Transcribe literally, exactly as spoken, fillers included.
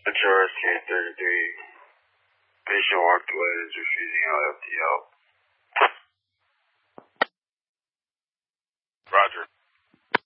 H R S K thirty-three. Patient walked away and is refusing